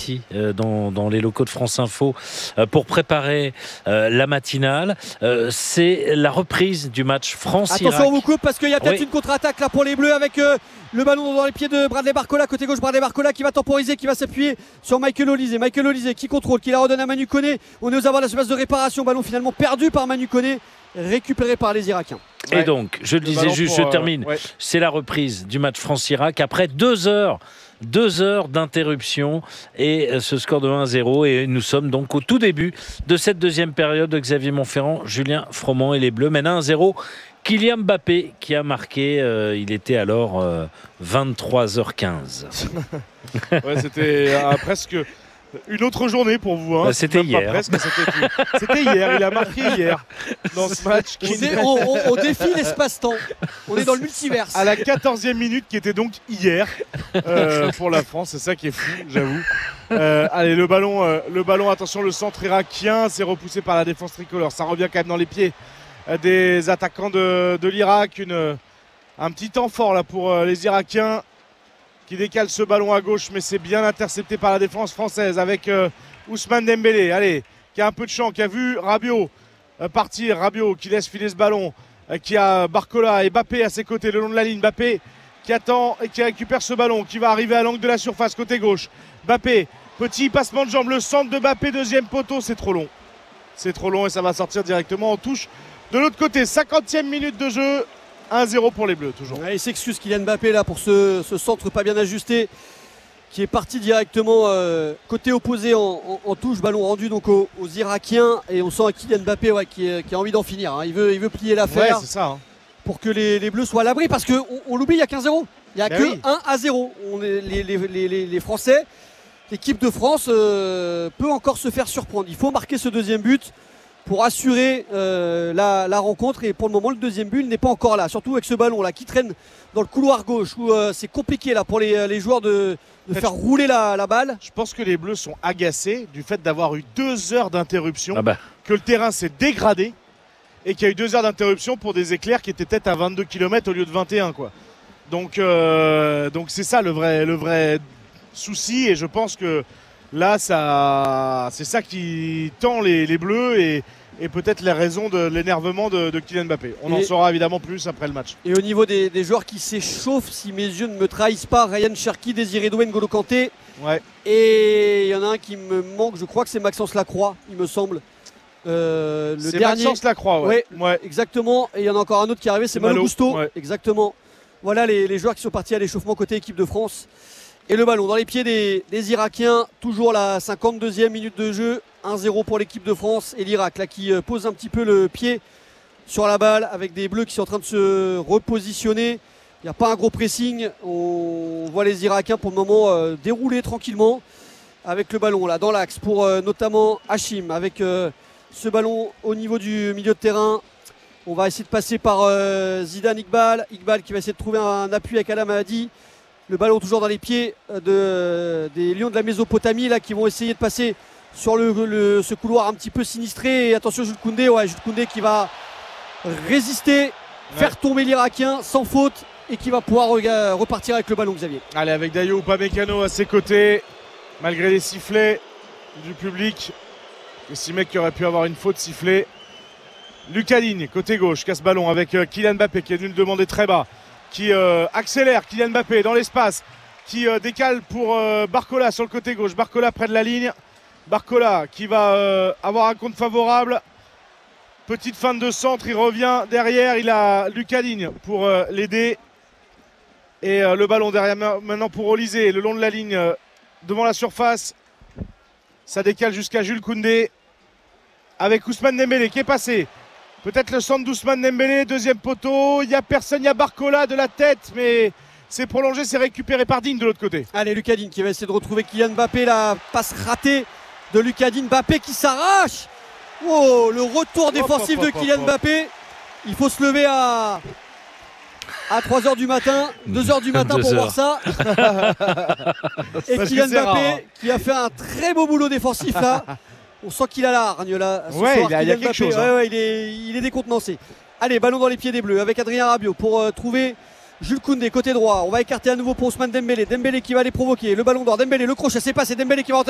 ici dans les locaux de France Info pour préparer la matinale. C'est la reprise du match France-Irak. Attention, on vous coupe parce qu'il y a peut-être une contre-attaque là pour les Bleus avec le ballon dans les pieds de Bradley Barcola, côté gauche. Bradley Barcola qui va temporiser, qui va s'appuyer sur Michael Olise. Michael Olise qui contrôle, qui la redonne à Manu Koné. On est aux abords de la surface de réparation. Ballon finalement perdu par Manu Koné, récupéré par les Irakiens. Et donc, je le disais juste, je termine. C'est la reprise du match France-Irak après 2 heures d'interruption et ce score de 1-0. Et nous sommes donc au tout début de cette deuxième période de Xavier Monferrand, Julien Froment et les Bleus mènent 1-0. Kylian Mbappé qui a marqué, il était alors 23h15. C'était presque une autre journée pour vous. Hein. C'était hier. Presque, c'était hier, il a marqué hier dans ce match. On défie l'espace-temps, on est dans le multiverse. À la 14e minute qui était donc hier pour la France, c'est ça qui est fou, j'avoue. Allez, le ballon, attention, le centre irakien, c'est repoussé par la défense tricolore. Ça revient quand même dans les pieds des attaquants de l'Irak. Un petit temps fort là pour les Irakiens qui décalent ce ballon à gauche, mais c'est bien intercepté par la défense française avec Ousmane Dembélé, allez, qui a un peu de champ, qui a vu Rabiot partir, Rabiot qui laisse filer ce ballon, qui a Barcola et Mbappé à ses côtés le long de la ligne. Mbappé qui attend et qui récupère ce ballon, qui va arriver à l'angle de la surface côté gauche. Mbappé, petit passement de jambe, le centre de Mbappé, deuxième poteau, c'est trop long et ça va sortir directement en touche de l'autre côté. 50e minute de jeu, 1-0 pour les Bleus toujours. Il s'excuse Kylian Mbappé là pour ce centre pas bien ajusté qui est parti directement côté opposé en touche, ballon rendu donc aux Irakiens, et on sent à Kylian Mbappé qui a envie d'en finir, hein. Il veut plier l'affaire, c'est ça, hein, pour que les Bleus soient à l'abri, parce qu'on l'oublie, il y a 15-0, il n'y a que 1-0. Les Français, l'équipe de France peut encore se faire surprendre. Il faut marquer ce deuxième but pour assurer la rencontre, et pour le moment le deuxième but n'est pas encore là, surtout avec ce ballon là qui traîne dans le couloir gauche où c'est compliqué là pour les joueurs de faire rouler la balle. Je pense que les Bleus sont agacés du fait d'avoir eu 2 heures d'interruption, que le terrain s'est dégradé et qu'il y a eu 2 heures d'interruption pour des éclairs qui étaient peut-être à 22 km au lieu de 21 quoi. Donc c'est ça le vrai souci, et je pense que là, c'est ça qui tend les Bleus et peut-être les raisons de l'énervement de Kylian Mbappé. On en saura évidemment plus après le match. Et au niveau des joueurs qui s'échauffent, si mes yeux ne me trahissent pas, Ryan Cherki, Désiré Doué, N'Golo Kanté. Ouais. Et il y en a un qui me manque, je crois que c'est Maxence Lacroix, il me semble. C'est Maxence Lacroix, ouais. Exactement. Et il y en a encore un autre qui est arrivé, c'est Malo Gusto. Ouais. Exactement. Voilà les joueurs qui sont partis à l'échauffement côté équipe de France. Et le ballon dans les pieds des Irakiens, toujours la 52e minute de jeu, 1-0 pour l'équipe de France, et l'Irak là qui pose un petit peu le pied sur la balle avec des Bleus qui sont en train de se repositionner. Il n'y a pas un gros pressing, on voit les Irakiens pour le moment dérouler tranquillement avec le ballon là dans l'axe pour notamment Hachim avec ce ballon au niveau du milieu de terrain. On va essayer de passer par Zidane Iqbal qui va essayer de trouver un appui avec Adam Hadi. Le ballon toujours dans les pieds des Lions de la Mésopotamie là, qui vont essayer de passer sur ce couloir un petit peu sinistré. Et attention Jules Koundé, Jules Koundé qui va résister, faire tomber l'Irakien sans faute, et qui va pouvoir repartir avec le ballon, Xavier. Allez, avec Dayo Upamecano à ses côtés, malgré les sifflets du public, et si mec qui aurait pu avoir une faute sifflée. Lucas Digne, côté gauche, casse ballon avec Kylian Mbappé qui est venu le demander très bas, qui accélère Kylian Mbappé dans l'espace, qui décale pour Barcola sur le côté gauche. Barcola près de la ligne. Barcola qui va avoir un compte favorable. Petite fin de centre, il revient derrière. Il a Lucas Digne pour l'aider. Et le ballon derrière maintenant pour Olysée, le long de la ligne, devant la surface. Ça décale jusqu'à Jules Koundé. Avec Ousmane Dembélé qui est passé. Peut-être le centre d'Ousmane Dembélé, deuxième poteau. Il n'y a personne, il y a Barcola de la tête, mais c'est prolongé, c'est récupéré par Digne de l'autre côté. Allez, Lucas Digne qui va essayer de retrouver Kylian Mbappé. La passe ratée de Lucas Digne. Mbappé qui s'arrache. Oh, le retour défensif de Kylian Mbappé. Il faut se lever à 3h du matin, 2h du matin pour voir ça. Et Kylian Mbappé qui a fait un très beau boulot défensif là. On sent qu'il a la hargne là. Ouais, il y a quelque chose. Ouais, il est décontenancé. Allez, ballon dans les pieds des Bleus avec Adrien Rabiot pour trouver Jules Koundé côté droit. On va écarter à nouveau pour Ousmane Dembélé. Dembélé qui va aller provoquer. Le ballon d'or. Dembélé, le crochet, c'est passé. Dembélé qui va rentrer